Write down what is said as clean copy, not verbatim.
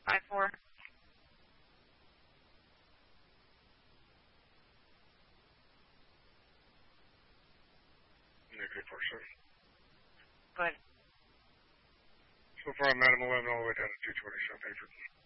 5-4. Negative 47. Good. So far I'm at 11 all the way down to 220 South Hayford.